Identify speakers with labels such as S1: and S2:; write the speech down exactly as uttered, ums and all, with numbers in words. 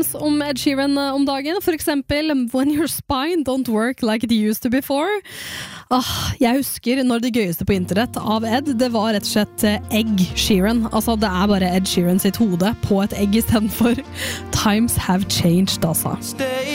S1: memes om Ed Sheeran om dagen. For eksempel, when your spine don't work like it used to before. Ah, jeg husker når det gøyeste på internett av Ed, det var rett og slett Egg Sheeran. Altså, det er bare Ed Sheeran sitt hode på et egg i stedet for Times have changed, altså.